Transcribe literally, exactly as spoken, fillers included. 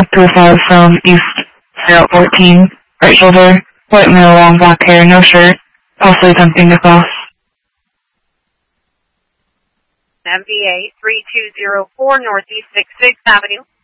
two oh five from East, Route fourteen, right shoulder, white male, long black hair, no shirt, possibly attempting to cross. M V A three two zero four Northeast sixty-sixth Avenue.